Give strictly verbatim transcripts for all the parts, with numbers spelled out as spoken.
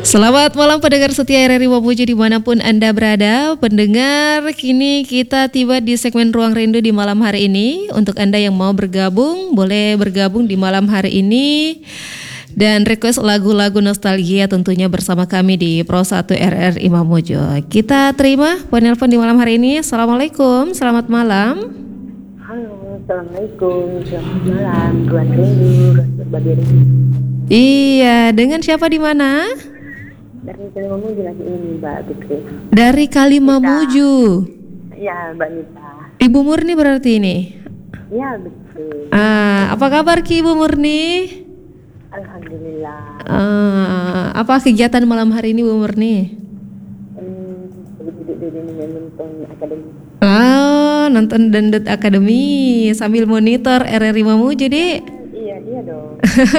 Selamat malam pendengar setia R R I Mamuju dimanapun Anda berada. Pendengar, kini kita tiba di segmen Ruang Rindu di malam hari ini. Untuk Anda yang mau bergabung, boleh bergabung di malam hari ini dan request lagu-lagu nostalgia tentunya bersama kami di Pro satu R R I Mamuju. Kita terima penelpon di malam hari ini. Assalamualaikum, selamat malam. Halo, Assalamualaikum, selamat malam. Ruang Rindu, Ruang Berbagi Rindu. Iya, dengan siapa di mana? Dari Kalimamuju lagi ini, Mbak Putri. Dari Kalimamuju. Iya, Mbak Nita. Ibu Murni berarti ini? Iya, betul. Ah, apa kabar Ki Ibu Murni? Alhamdulillah. Ah, apa kegiatan malam hari ini Bu Murni? Hmm, duduk di sini nonton akademi. Ah, nonton Dangdut Academy sambil monitor R R I Mamuju, Dek. Iya, iya dong.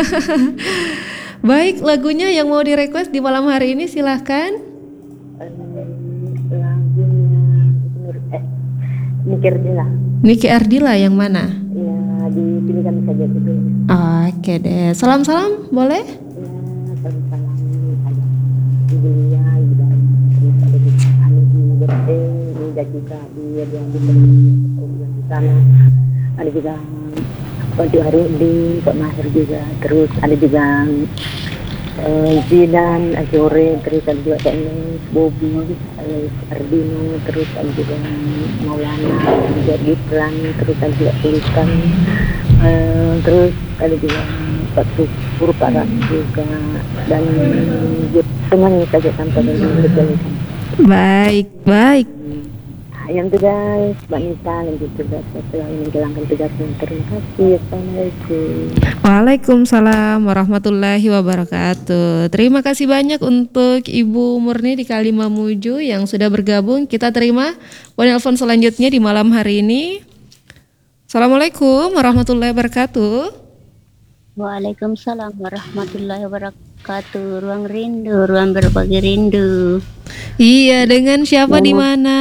Baik, lagunya yang mau di-request di malam hari ini silahkan. Um, lagunya eh Niki Ardila. Niki Ardila yang mana? Ya, dipilihkan saja itu. Oke deh, salam-salam boleh? Ya, salam-salam ada Ibu Lia, Ibu Dara, terus ada juga Ani di Bete, ada juga di yang di di sana, ada juga Pak Juharudin, Pak Mahir juga, terus ada juga uh, Zidan, Azore, terus ada juga Kak Ines, Bobby, Alex Ardino, terus ada juga Maulana, ada juga Gibran, terus ada juga Sultan, uh, terus ada juga Pak Syukur, Pak Rat juga, dan semuanya saja sampai dengan kejadian. Baik, baik. Yang tugas Mbak Nita dan juga selalu menjalankan tugasnya. Terima kasih. Assalamualaikum. Waalaikumsalam warahmatullahi wabarakatuh. Terima kasih banyak untuk Ibu Murni di Kalimamuju yang sudah bergabung. Kita terima penelpon selanjutnya di malam hari ini. Assalamualaikum warahmatullahi wabarakatuh. Waalaikumsalam warahmatullahi wabarakatuh. Ruang Rindu, Ruang Berbagi Rindu. Iya, dengan siapa di mana?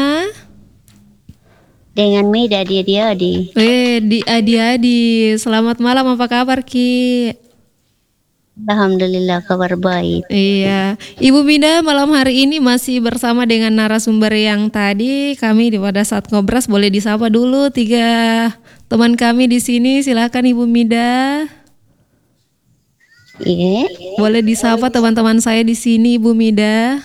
Dengan Mida di Adi-Adi. Eh, di Adi-Adi. Selamat malam, apa kabar Ki? Alhamdulillah kabar baik. Iya, Ibu Mida malam hari ini masih bersama dengan narasumber yang tadi. Kami di pada saat ngobras boleh disapa dulu tiga teman kami di sini. Silakan Ibu Mida. Iya. Boleh disapa teman-teman saya di sini, Ibu Mida.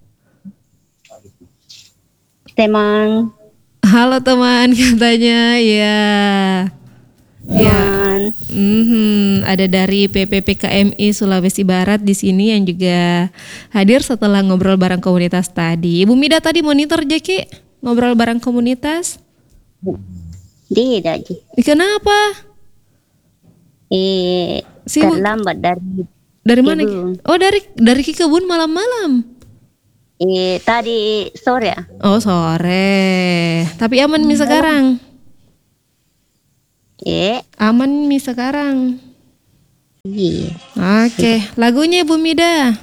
Teman. Halo teman, katanya ya. Ya. Mm-hmm. Ada dari P P P K M I Sulawesi Barat di sini yang juga hadir setelah ngobrol bareng komunitas tadi. Ibu Mida tadi monitor Jeki ngobrol bareng komunitas? Tidak, Ji. Kenapa? Eh, Si terlambat dari dari mana? Kebun. Oh, dari dari ke kebun malam-malam. Eh, tadi sore ya? Oh, sore. Tapi aman mi sekarang? Eh, Aman mi sekarang. iya. Oke, lagunya Ibu Mida.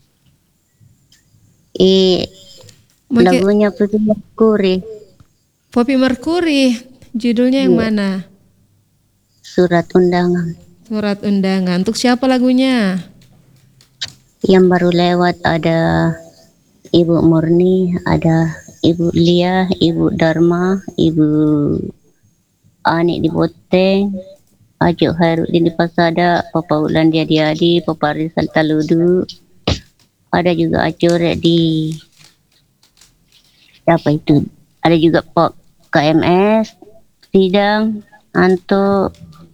Eh, Mungkin lagunya Putri Merkuri, Poppy Mercury. Judulnya yang mana? Surat Undangan. Surat undangan. Untuk siapa lagunya? Yang baru lewat ada Ibu Murni, ada Ibu Lia, Ibu Dharma, Ibu Ani di Boteng, Ajuk Hairudin di Pasada, Papa Ulan di Adi-Adi, Papa Rizal Taludu, ada juga Acore di apa itu? Ada juga Pak K M S, Sidang, Anto,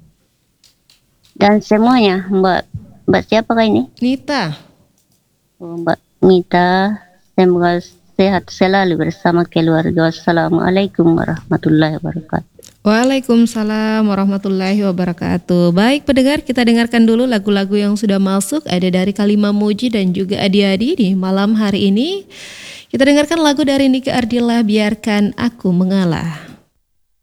dan semuanya. Mbak, Mbak siapakah ini? Nita. Oh, Mbak Mita. Semoga sehat selalu bersama keluarga. Wassalamualaikum warahmatullahi wabarakatuh. Waalaikumsalam warahmatullahi wabarakatuh. Baik pendengar, kita dengarkan dulu lagu-lagu yang sudah masuk. Ada dari Kalimamuju dan juga Adi-Adi di malam hari ini. Kita dengarkan lagu dari Niki Ardila, Biarkan Aku Mengalah.